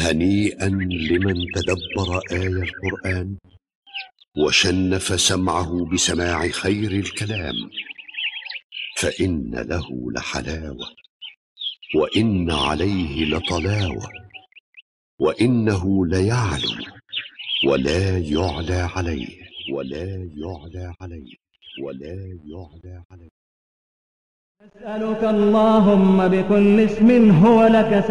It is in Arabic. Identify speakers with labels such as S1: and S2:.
S1: هنيئا لمن تدبر آي القرآن وشنف سمعه بسماع خير الكلام، فإن له لحلاوة وإن عليه لطلاوة، وإنه ليعلو ولا يعلى عليه، ولا يعلى عليه، ولا يعلى عليه.
S2: أسألك اللهم بكل اسم هو لك